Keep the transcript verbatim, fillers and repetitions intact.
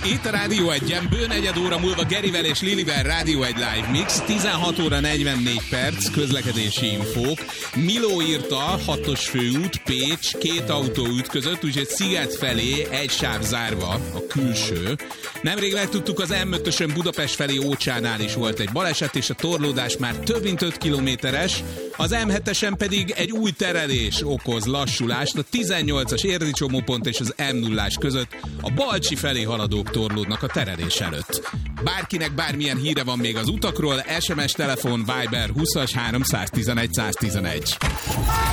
Itt a Rádió egyen, bő negyed óra múlva Gerivel és Lilivel Rádió egy Live Mix, tizenhat óra negyvennégy perc, közlekedési infók. Miló írta, hatos főút, Pécs, két autó ütközött, úgyhogy Sziget felé egy sáv zárva, a külső. Nemrég megtudtuk, az em ötösön Budapest felé Ócsánál is volt egy baleset, és a torlódás már több mint öt kilométeres, az em hetesen pedig egy új terelés okoz lassulást, a tizennyolcas érdi csomópont és az em nullás között a Balcsi felé haladók torlódnak a terelés előtt. Bárkinek bármilyen híre van még az utakról, es em es, telefon, Viber húszas háromszáztizenegy száztizenegy.